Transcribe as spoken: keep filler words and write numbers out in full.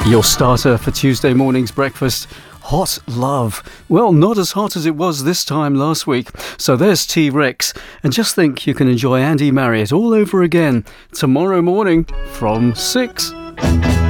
Your starter for Tuesday morning's breakfast, Hot Love. Well, not as hot as it was this time last week. So there's T-Rex. And just think you can enjoy Andy Marriott all over again tomorrow morning from six.